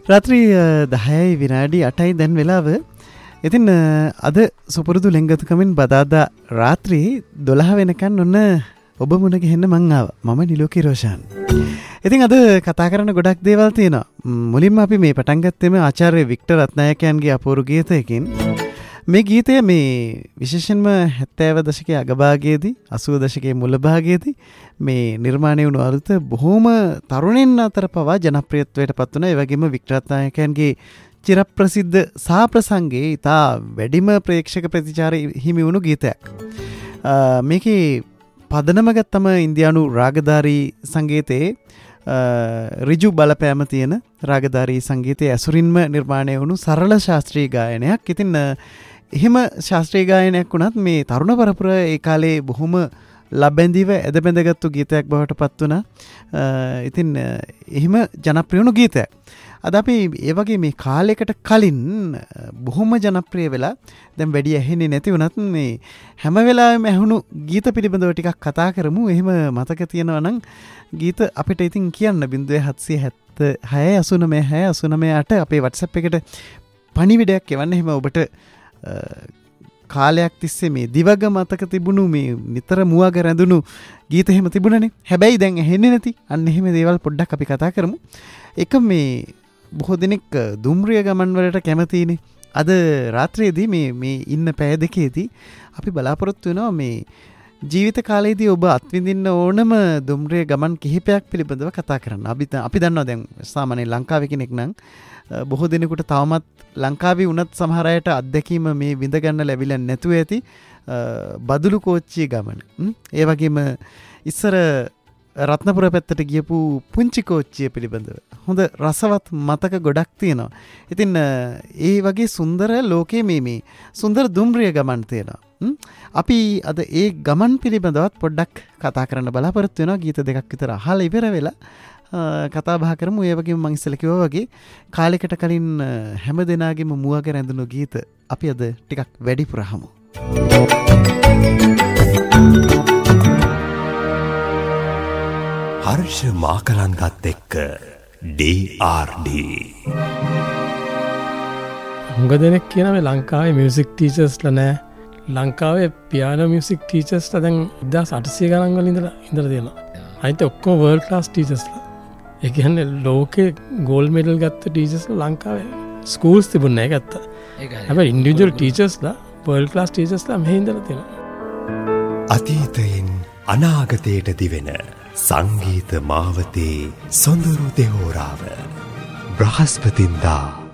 රාත්‍රී 10:08 දැන් වෙලාව. ඉතින් අද සුපුරුදු ලෙන්ගතුකමින් බදාදා රාත්‍රී 12 වෙනකන් ඔන්න ඔබ මුණ ගැහෙන්න මං ආවා. මම නිලෝකී රෝෂාන්. ඉතින් අද කතා කරන්න ගොඩක් දේවල් තියෙනවා. මුලින්ම අපි මේ පටන් ගත්තේම ආචාර්ය වික්ටර් රත්නායකයන්ගේ අපූර්ව ගීතයකින්. මේ ගීතය මේ විශේෂයෙන්ම 70 දශකයේ අගභාගයේදී 80 දශකයේ මුල භාගයේදී මේ නිර්මාණය වුණු අරුත බොහොම තරුණින් අතර පවා ජනප්‍රියත්වයට පත් වුණා. ඒ වගේම වික්ටර් රත්නායකයන්ගේ චිරප්‍රසිද්ධ සාප්‍රසංගයේ ඉතා වැඩිම ප්‍රේක්ෂක ප්‍රතිචාර හිමි වුණු ගීතයක්. මේකේ පදනම ගත්තම ඉන්දියානු රාගධාරී සංගීතයේ ඍජු බලපෑම තියෙන රාගධාරී සංගීතයේ ඇසුරින්ම නිර්මාණය වුණු සරල ශාස්ත්‍රීය ගායනයක්. ඉතින් එහෙම ශාස්ත්‍රීය ගායනයක් වුණත් මේ තරුණ පරපුර ඒ කාලේ බොහොම ලබැඳිව ඇදබැඳගත්තු ගීතයක් බවට පත් වුණා. ඉතින් එහෙම ජනප්‍රිය වුණු ගීතයක්. අද අපි ඒ වගේ මේ කාලයකට කලින් බොහොම ජනප්‍රිය වෙලා දැන් වැඩි ඇහෙන්නේ නැති වුණත් මේ හැම වෙලාවෙම ඇහුණු ගීත පිළිබඳව ටිකක් කතා කරමු. එහෙම මතක තියෙනවා නම් ගීත අපිට ඉතින් කියන්න 0776 89 89 අපේ WhatsApp එකට පණිවිඩයක් එවන්න. එහෙම ඔබට කාලයක් තිස්සේ මේ දිවග මතක තිබුණු මේ නිතර මුවග රැඳුණු ගීත එහෙම තිබුණනේ. හැබැයි දැන් ඇහෙන්නේ නැති අන්න එහෙම දේවල් පොඩ්ඩක් අපි කතා කරමු. එක මේ බොහෝ දෙනෙක් දුම්රිය ගමන් වලට කැමතිනේ. අද රාත්‍රියේදී මේ ඉන්න පැය දෙකේදී අපි බලාපොරොත්තු වෙනවා මේ ජීවිත කාලයේදී ඔබ අත්විඳින්න ඕනම දුම්රිය ගමන් කිහිපයක් පිළිබඳව කතා කරන්න. අපි දන්නවා දැන් සාමාන්‍ය ලංකාවේ කෙනෙක් නම් බොහෝ දෙනෙකුට තවමත් ලංකාවේ වුණත් සමහර අයට අත්දැකීම මේ විඳ ගන්න ලැබිලා නැතුව ඇති බදුලු කෝච්චිය ගමන. ඒ වගේම ඉස්සර රත්නපුර පැත්තට ගියපු පුංචි කෝච්චිය පිළිබඳව හොඳ රසවත් මතක ගොඩක් තියෙනවා. ඉතින් ඒ වගේ සුන්දර ලෝකයේ මේ සුන්දර දුම්රිය ගමන් තියෙනවා. අපි අද ඒ ගමන් පිළිබඳවත් පොඩ්ඩක් කතා කරන්න බලාපොරොත්තු වෙනවා. ගීත දෙකක් විතර අහලා ඉවර වෙලා කතා බහ කරමු. ඒ වගේම මම ඉස්සෙල්ලා කිව්වා වගේ කාලයකට කලින් හැම දෙනාගේම මුවග රැඳුණු ගීත අපි අද ටිකක් වැඩිපුර අහමු. හර්ෂ මාකලන්තත් එක්ක DRD. හුඟ දෙනෙක් කියන මේ ලංකාවේ මියුසික් ටීචර්ස්ලා නැහැ. ලංකාවේ පියානෝ මියුසික් ටීචර්ස්ලා දැන් 1800 ගණන් වල ඉඳලා තියෙනවා. අනිත් ඔක්කොම වර්ල්ඩ් ක්ලාස් ටීචර්ස්ලා. ඒ කියන්නේ ලෝකේ ගෝල්ඩ් මෙඩල් ගත්ත ටීචර්ස්ලා ලංකාවේ ස්කූල්ස් තිබුණේ නැහැ ගත්තා. හැබැයි ඉන්ඩිවිජුවල් ටීචර්ස්ලා වර්ල්ඩ් ක්ලාස් ටීචර්ස්ලා මෙහෙ ඉඳලා තියෙනවා. අතීතයෙන් අනාගතයට දිවෙන සංගීත මාවතේ සොඳුරු දෙහෝරාව බ්‍රහස්පතින්දා